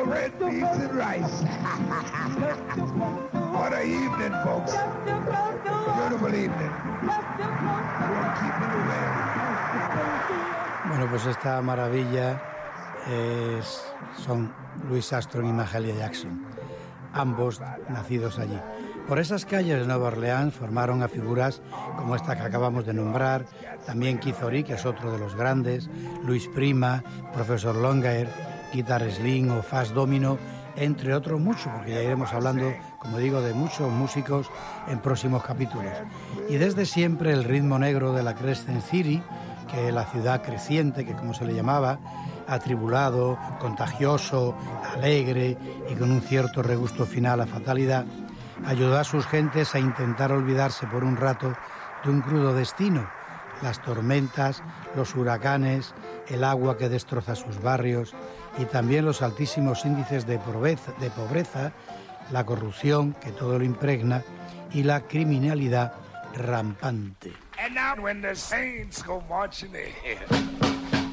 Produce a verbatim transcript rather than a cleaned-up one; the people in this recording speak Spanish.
red beans and rice. What a evening, folks. Beautiful evening. Bueno, pues esta maravilla es, son Louis Armstrong y Mahalia Jackson, ambos nacidos allí. Por esas calles de Nueva Orleans formaron a figuras como esta que acabamos de nombrar, también Keith Ory, que es otro de los grandes, Luis Prima, Profesor Longhair, Guitar Slim o Fats Domino, entre otros muchos, porque ya iremos hablando, como digo, de muchos músicos en próximos capítulos. Y desde siempre el ritmo negro de la Crescent City, que es la ciudad creciente, que como se le llamaba, atribulado, contagioso, alegre y con un cierto regusto final a fatalidad, ayudó a sus gentes a intentar olvidarse por un rato de un crudo destino, las tormentas, los huracanes, el agua que destroza sus barrios y también los altísimos índices de pobreza, de pobreza, la corrupción que todo lo impregna y la criminalidad rampante. And now when the saints go marching ahead.